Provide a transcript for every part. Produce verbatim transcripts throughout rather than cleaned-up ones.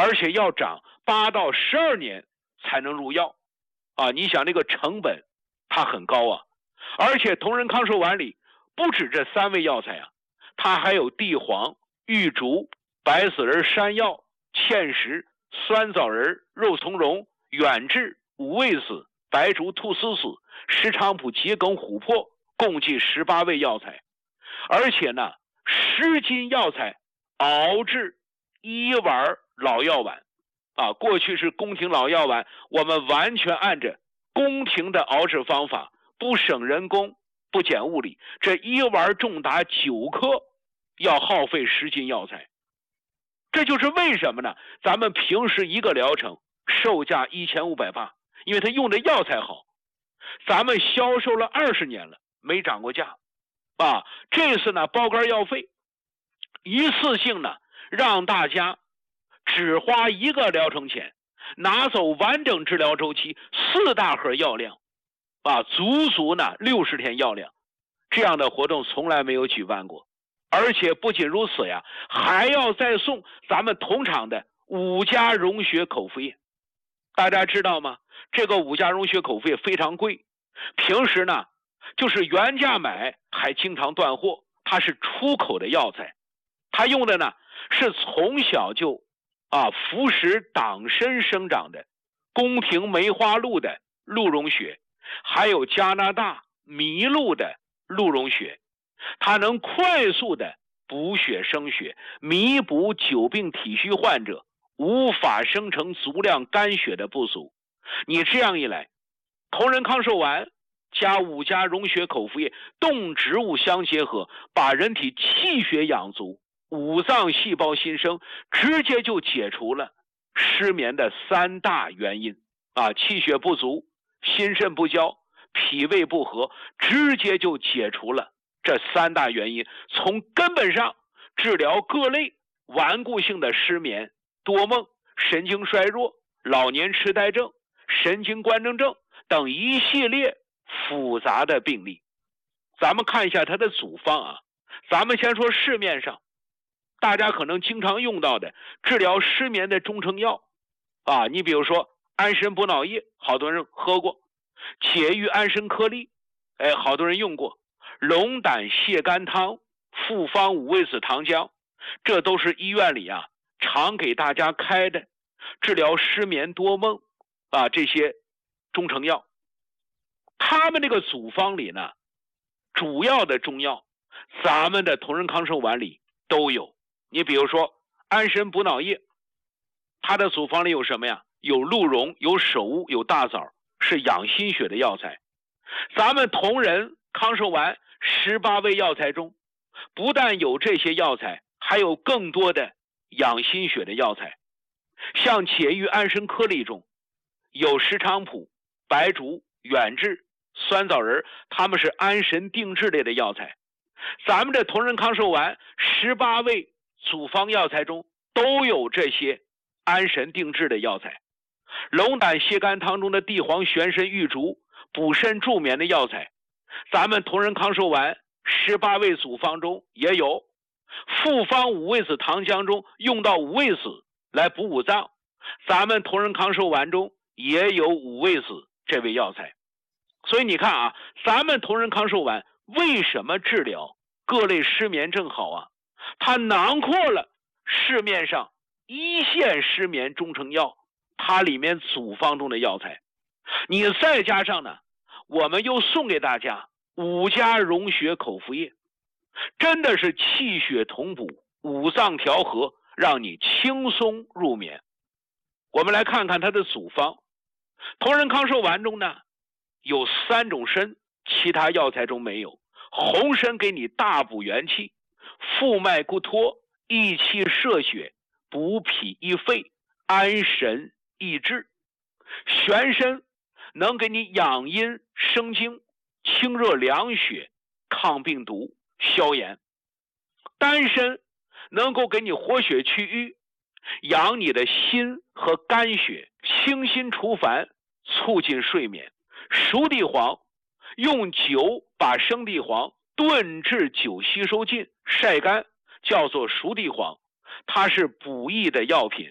而且要长八到十二年才能入药啊！你想这个成本它很高啊，而且同仁康寿丸里不止这三味药材啊，它还有地黄、玉竹、白死仁、山药、芡实、酸枣仁、肉苁蓉、远志、五味子、白术、菟丝子、石菖蒲、桔梗、琥珀，共计十八味药材。而且呢，十斤药材熬制一碗老药丸啊，过去是宫廷老药丸，我们完全按着宫廷的熬制方法，不省人工，不减物力，这一碗重达九克，要耗费十斤药材。这就是为什么呢？咱们平时一个疗程售价一千五百八，因为它用的药材好，咱们销售了二十年了，没涨过价啊。这次呢，包干药费一次性呢，让大家只花一个疗程钱，拿走完整治疗周期四大盒药量啊，足足呢六十天药量。这样的活动从来没有举办过。而且不仅如此呀，还要再送咱们同厂的五加溶血口服液。大家知道吗？这个五加溶血口服液非常贵，平时呢就是原价买还经常断货。它是出口的药材，它用的呢是从小就啊服食党参生长的宫廷梅花鹿的鹿茸血，还有加拿大麋鹿的鹿茸血。它能快速的补血生血，弥补久病体虚患者无法生成足量肝血的不足。你这样一来，同仁康寿丸加五加溶血口服液，动植物相结合，把人体气血养足，五脏细胞新生，直接就解除了失眠的三大原因啊，气血不足、心肾不交、脾胃不和，直接就解除了这三大原因，从根本上治疗各类顽固性的失眠、多梦、神经衰弱、老年痴呆症、神经官能症等一系列复杂的病例。咱们看一下它的组方啊，咱们先说市面上大家可能经常用到的治疗失眠的中成药啊，你比如说安神补脑液，好多人喝过；解郁安神颗粒，哎，好多人用过；龙胆泻肝汤、复方五味子糖浆，这都是医院里啊常给大家开的治疗失眠多梦啊这些中成药。他们这个组方里呢，主要的中药咱们的同仁康寿丸里都有。你比如说安神补脑液，它的组方里有什么呀？有鹿茸、有首乌、有大枣，是养心血的药材。咱们同仁康寿丸十八味药材中，不但有这些药材，还有更多的养心血的药材。像解郁安神颗粒中有石菖蒲、白术、远志、酸枣仁，它们是安神定志类的药材。咱们的同仁康寿丸十八味组方药材中都有这些安神定志的药材。龙胆泻肝汤中的地黄、玄参、玉竹，补肾助眠的药材，咱们同仁康寿丸十八味组方中也有。复方五味子糖浆中用到五味子来补五脏，咱们同仁康寿丸中也有五味子这味药材。所以你看啊，咱们同仁康寿丸为什么治疗各类失眠症好啊？它囊括了市面上一线失眠中成药，它里面组方中的药材。你再加上呢，我们又送给大家五加溶血口服液，真的是气血同补，五脏调和，让你轻松入眠。我们来看看它的组方。同仁康寿丸中呢有三种参，其他药材中没有。红参给你大补元气，复脉固脱，益气摄血，补脾益肺，安神益智。玄参能给你养阴生津，清热凉血，抗病毒，消炎。丹参能够给你活血祛瘀，养你的心和肝血，清心除烦，促进睡眠。熟地黄用酒把生地黄炖至酒吸收尽，晒干，叫做熟地黄，它是补益的药品，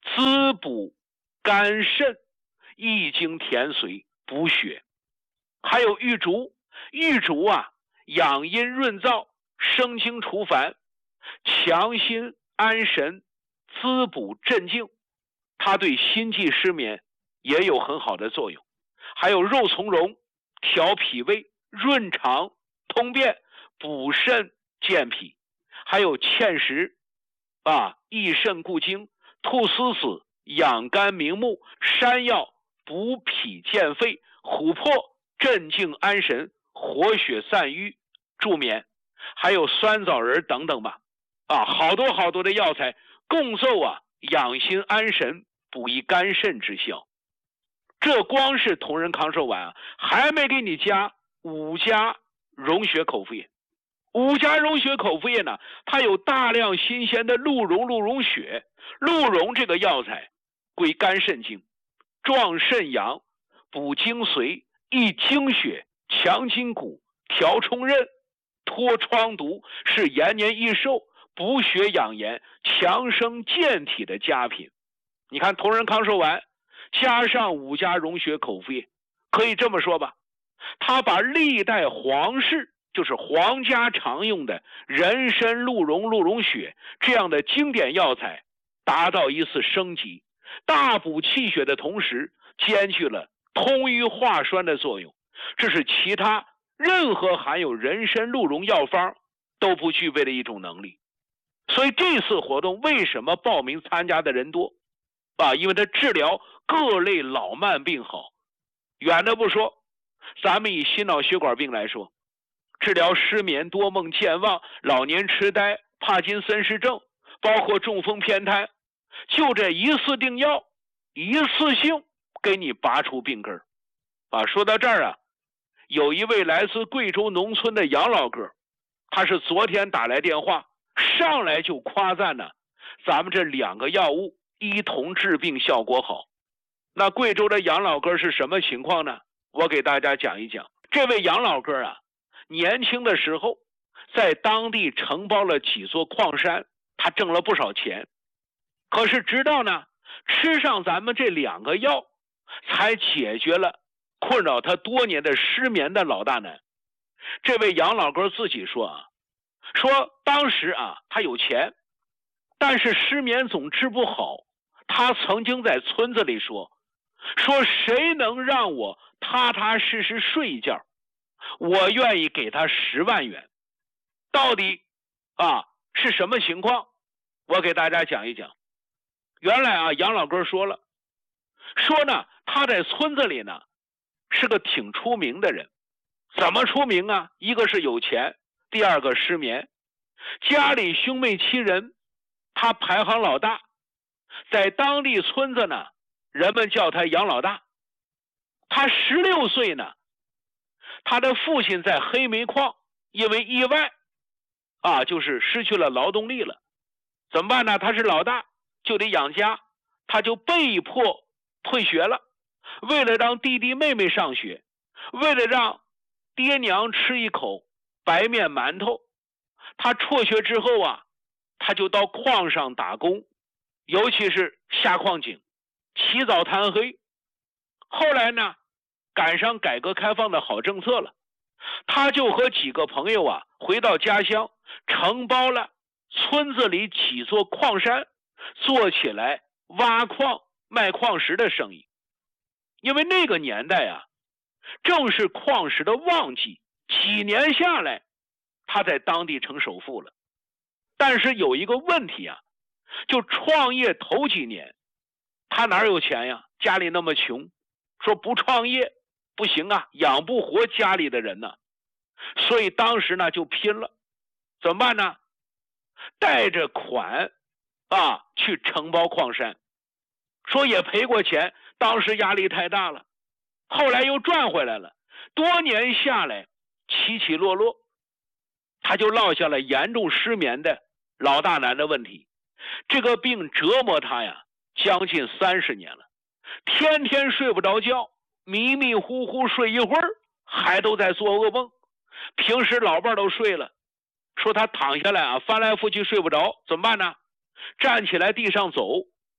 滋补肝肾，益精填髓，补血。还有玉竹，玉竹啊，养阴润燥，生清除烦，强心安神，滋补镇静，它对心悸失眠也有很好的作用。还有肉苁蓉，调脾胃，润肠，通便，补肾健脾。还有芡实啊，益肾固精，菟丝子养肝明目，山药补脾健肺，琥珀镇静安神，活血散瘀，助眠。还有酸枣仁等等吧，啊，好多好多的药材共奏啊，养心安神，补益肝肾之效。这光是同仁康寿丸啊，还没给你加五加溶血口服液。五加溶血口服液呢，它有大量新鲜的鹿茸、鹿茸血。鹿茸这个药材归肝肾经，壮肾阳，补精髓，益精血，强筋骨，调冲任，脱疮毒，是延年益寿，补血养颜，强身健体的佳品。你看同仁康寿丸加上五加溶血口服液，可以这么说吧，它把历代皇室，就是皇家常用的人参、鹿茸、鹿茸血这样的经典药材达到一次升级，大补气血的同时兼具了通瘀化栓的作用，这是其他任何含有人参、鹿茸药方都不具备的一种能力。所以这次活动为什么报名参加的人多啊？因为它治疗各类老慢病好。远的不说，咱们以心脑血管病来说，治疗失眠、多梦、健忘、老年痴呆、帕金森氏症，包括中风偏瘫，就这一次定药，一次性给你拔出病根啊。说到这儿啊，有一位来自贵州农村的杨老哥，他是昨天打来电话，上来就夸赞呢，咱们这两个药物一同治病效果好。那贵州的杨老哥是什么情况呢？我给大家讲一讲。这位杨老哥啊，年轻的时候在当地承包了几座矿山，他挣了不少钱。可是直到呢吃上咱们这两个药，才解决了困扰他多年的失眠的老大难。这位杨老哥自己说啊，说当时啊他有钱，但是失眠总治不好。他曾经在村子里说，说谁能让我踏踏实实睡一觉，我愿意给他十万元。到底啊是什么情况？我给大家讲一讲。原来啊杨老哥说了，说呢他在村子里呢是个挺出名的人。怎么出名啊？一个是有钱，第二个失眠。家里兄妹七人，他排行老大，在当地村子呢人们叫他杨老大。他十六岁呢，他的父亲在黑煤矿因为意外啊就是失去了劳动力了。怎么办呢？他是老大，就得养家，他就被迫退学了。为了让弟弟妹妹上学，为了让爹娘吃一口白面馒头，他辍学之后啊，他就到矿上打工，尤其是下矿井，起早贪黑。后来呢，赶上改革开放的好政策了，他就和几个朋友啊回到家乡，承包了村子里几座矿山，做起来挖矿卖矿石的生意。因为那个年代啊正是矿石的旺季，几年下来他在当地成首富了。但是有一个问题啊，就创业头几年他哪有钱呀？家里那么穷，说不创业不行啊，养不活家里的人呢。所以当时呢就拼了。怎么办呢？带着款啊去承包矿山，说也赔过钱，当时压力太大了，后来又赚回来了。多年下来起起落落，他就落下了严重失眠的老大难的问题。这个病折磨他呀将近三十年了，天天睡不着觉，迷迷糊糊睡一会儿还都在做噩梦。平时老伴都睡了，说他躺下来啊翻来覆去睡不着，怎么办呢？站起来地上走，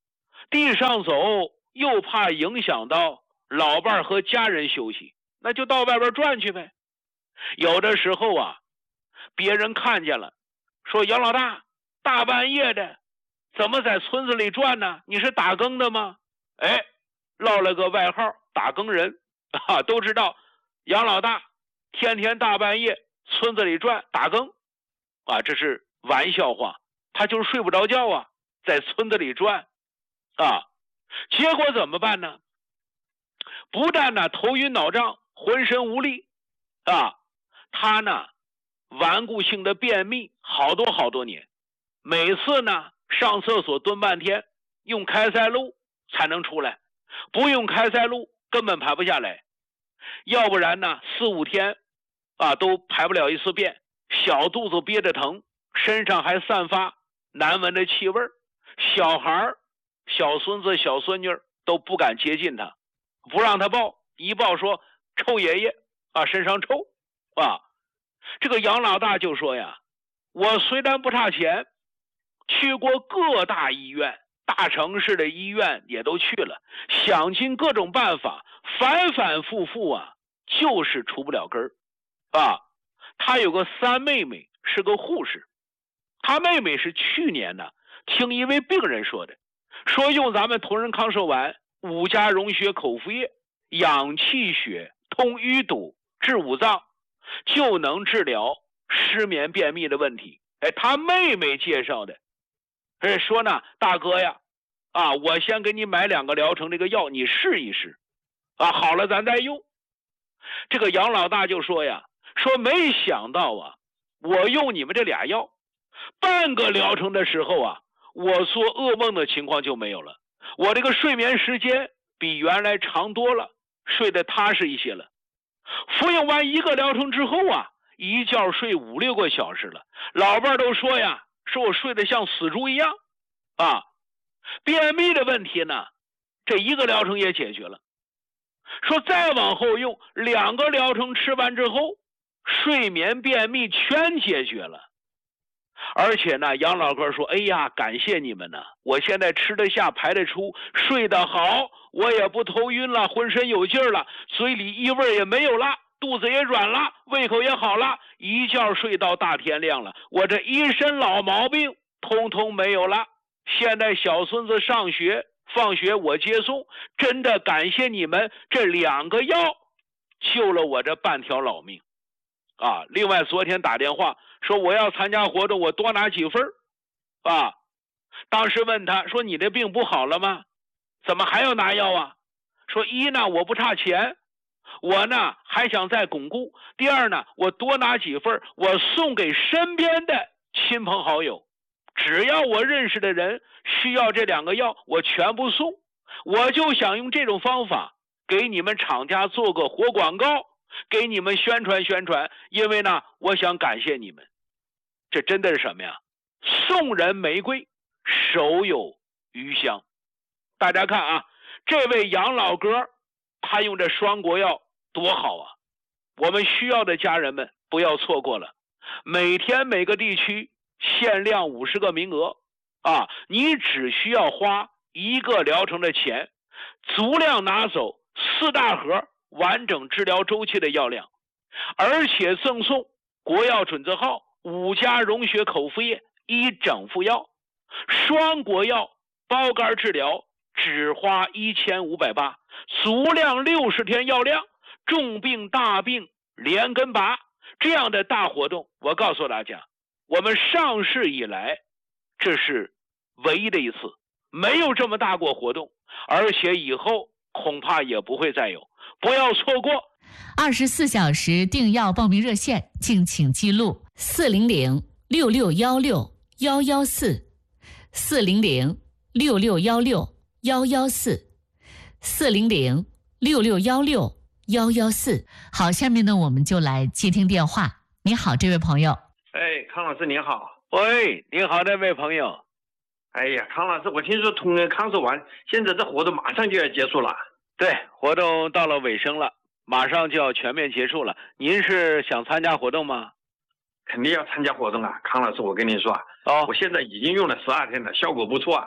地上走又怕影响到老伴和家人休息，那就到外边转去呗。有的时候啊，别人看见了，说杨老大大半夜的怎么在村子里转呢？你是打更的吗？哎，落了个外号打更人啊，都知道杨老大天天大半夜村子里转打更啊，这是玩笑话，他就是睡不着觉啊，在村子里转啊，结果怎么办呢？不但呢头晕脑胀，浑身无力啊，他呢顽固性的便秘好多好多年，每次呢上厕所蹲半天，用开塞露才能出来，不用开塞露根本排不下来，要不然呢四五天啊都排不了一次便，小肚子憋着疼，身上还散发难闻的气味，小孩小孙子小孙女都不敢接近他，不让他抱，一抱说臭爷爷啊，身上臭啊。这个杨老大就说呀，我虽然不差钱，去过各大医院，大城市的医院也都去了，想尽各种办法，反反复复啊，就是除不了根儿啊。他有个三妹妹是个护士，他妹妹是去年呢听一位病人说的，说用咱们同仁康寿丸五加溶血口服液养气血通淤堵治五脏，就能治疗失眠便秘的问题。哎，他妹妹介绍的，哎，说呢大哥呀，啊我先给你买两个疗程这个药，你试一试啊，好了咱再用。这个杨老大就说呀，说没想到啊，我用你们这俩药半个疗程的时候啊，我做噩梦的情况就没有了，我这个睡眠时间比原来长多了，睡得踏实一些了。服用完一个疗程之后啊，一觉睡五六个小时了，老伴都说呀，说我睡得像死猪一样啊。便秘的问题呢，这一个疗程也解决了，说再往后用两个疗程吃完之后，睡眠便秘全解决了。而且呢，杨老哥说，哎呀，感谢你们呢，我现在吃得下排得出，睡得好，我也不头晕了，浑身有劲儿了，嘴里异味也没有了，肚子也软了，胃口也好了，一觉睡到大天亮了，我这一身老毛病通通没有了。现在小孙子上学放学我接送，真的感谢你们，这两个药救了我这半条老命啊。另外昨天打电话说我要参加活动，我多拿几份啊。当时问他说，你的病不好了吗？怎么还要拿药啊？说一呢我不差钱，我呢还想再巩固，第二呢我多拿几份，我送给身边的亲朋好友，只要我认识的人需要这两个药，我全部送。我就想用这种方法给你们厂家做个活广告，给你们宣传宣传，因为呢我想感谢你们。这真的是什么呀？送人玫瑰手有余香。大家看啊，这位杨老哥他用这双国药多好啊，我们需要的家人们不要错过了，每天每个地区限量五十个名额啊，你只需要花一个疗程的钱，足量拿走四大盒完整治疗周期的药量，而且赠送国药准字号五加溶血口服液一整副药，双国药包干治疗只花一千五百八，足量六十天药量，重病大病连根拔。这样的大活动，我告诉大家，我们上市以来这是唯一的一次，没有这么大过活动，而且以后恐怕也不会再有，不要错过。 二十四小时订药报名热线，敬请记录四零零六六幺六幺幺四，四零零六六幺六幺幺四，四零零六六幺六幺幺四。好，下面呢我们就来接听电话。你好，这位朋友。 哎，康老师您好。 喂，你好，这位朋友。 哎呀，康老师，我听说同仁康寿丸现在这活动马上就要结束了。 对，活动到了尾声了，马上就要全面结束了。您是想参加活动吗？ 肯定要参加活动啊，康老师，我跟您说啊， 哦， 我现在已经用了十二天了，效果不错啊。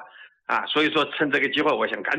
啊，所以说趁这个机会，我想赶紧。